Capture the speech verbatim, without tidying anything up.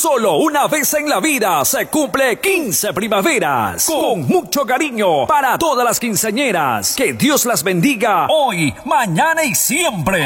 Solo una vez en la vida se cumple quince primaveras. Con mucho cariño para todas las quinceañeras. Que Dios las bendiga hoy, mañana y siempre.